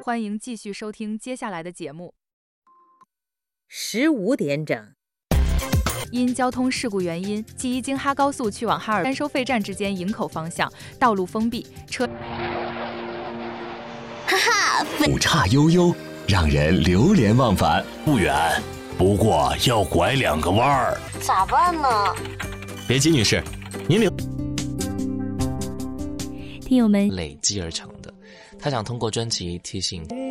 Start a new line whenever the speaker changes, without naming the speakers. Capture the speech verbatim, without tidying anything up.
欢迎继续收听接下来的节目。
十五点整。
因交通事故原因，记忆京哈高速去往哈尔滨收费站之间营口方向道路封闭，车
哈哈，
不差悠悠，让人流连忘返。
不远，不过要拐两个弯儿，
咋办呢？
别急，女士，您留。
听友们
累积而成的，他想通过专辑提醒